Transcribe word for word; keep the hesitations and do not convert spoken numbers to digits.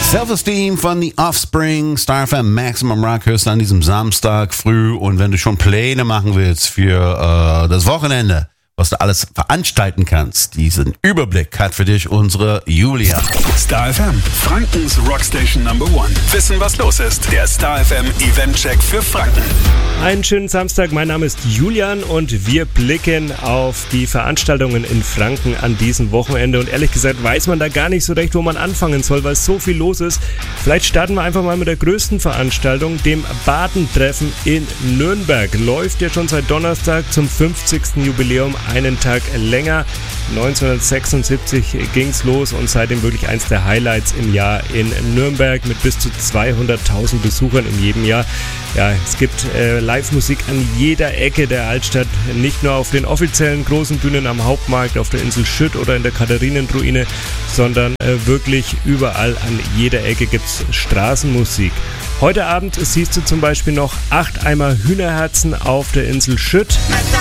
Self-Esteem von The Offspring, Star F M Maximum Rock hörst du an diesem Samstag früh. Und wenn du schon Pläne machen willst für äh, das Wochenende, was du alles veranstalten kannst, diesen Überblick hat für dich unsere Julia. Star F M, Frankens Rockstation Number One. Wissen, was los ist. Der Star F M Eventcheck für Franken. Einen schönen Samstag, mein Name ist Julian und wir blicken auf die Veranstaltungen in Franken an diesem Wochenende. Und ehrlich gesagt weiß man da gar nicht so recht, wo man anfangen soll, weil so viel los ist. Vielleicht starten wir einfach mal mit der größten Veranstaltung, dem Badentreffen in Nürnberg. Läuft ja schon seit Donnerstag zum fünfzigsten Jubiläum einen Tag länger. neunzehnhundertsechsundsiebzig ging's los und seitdem wirklich eins der Highlights im Jahr in Nürnberg mit bis zu zweihunderttausend Besuchern in jedem Jahr. Ja, es gibt äh, Live-Musik an jeder Ecke der Altstadt, nicht nur auf den offiziellen großen Bühnen am Hauptmarkt, auf der Insel Schütt oder in der Katharinenruine, sondern äh, wirklich überall an jeder Ecke gibt's Straßenmusik. Heute Abend siehst du zum Beispiel noch acht Eimer Hühnerherzen auf der Insel Schütt.